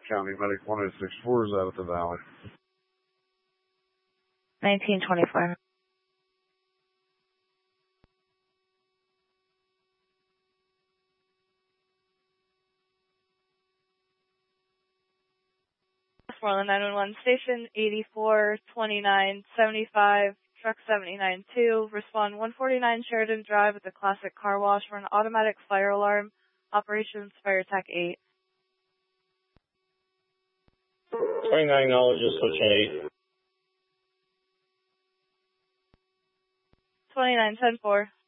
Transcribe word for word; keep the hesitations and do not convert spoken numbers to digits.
County Medic one oh six four is out at the Valley. nineteen twenty-four. Westmoreland nine one one station, eighty-four twenty-nine seventy-five, truck seventy-nine two, respond one forty-nine Sheridan Drive at the Classic Car Wash for an automatic fire alarm, operations Fire Tech eight. twenty-nine dollars, just switch eight. twenty-nine ten four.